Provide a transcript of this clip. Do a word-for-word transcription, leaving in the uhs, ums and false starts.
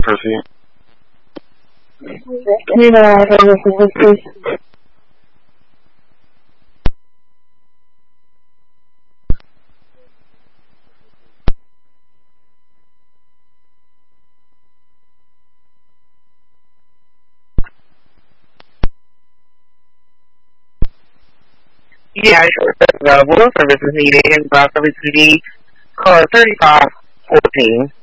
proceed. Can you know our services, please? Yeah, sure. Uh, what service is needed? Inbox service P D, call thirty-five fourteen.